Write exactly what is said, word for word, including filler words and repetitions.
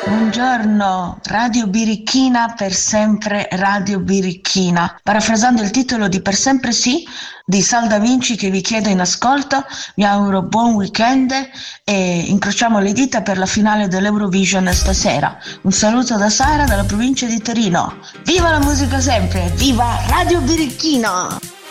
Buongiorno, Radio Birichina per sempre Radio Birichina. Parafrasando il titolo di Per sempre sì di Sal Da Vinci che vi chiedo in ascolto, vi auguro buon weekend e incrociamo le dita per la finale dell'Eurovision stasera. Un saluto da Sara dalla provincia di Torino. Viva la musica sempre, viva Radio Birichina!